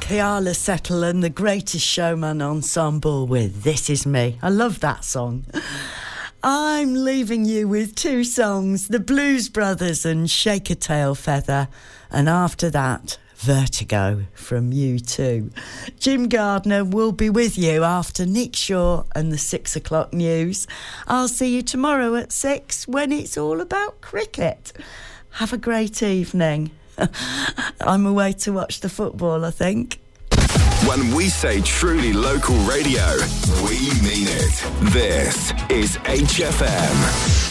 Keala Settle and the Greatest Showman Ensemble with This Is Me. I love that song. I'm leaving you with two songs, The Blues Brothers and Shake a Tail Feather, and after that, Vertigo from U2. Jim Gardner will be with you after Nick Shaw and the 6 o'clock news. I'll see you tomorrow at 6 when it's all about cricket. Have a great evening. I'm away to watch the football, I think. When we say truly local radio, we mean it. This is HFM.